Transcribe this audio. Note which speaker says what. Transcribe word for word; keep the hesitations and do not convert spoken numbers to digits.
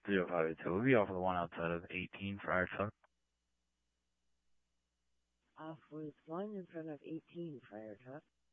Speaker 1: zero five eight two. We'll be off of the one outside of eighteen Friar Tuck.
Speaker 2: Off with one in front of eighteen Friar Tuck.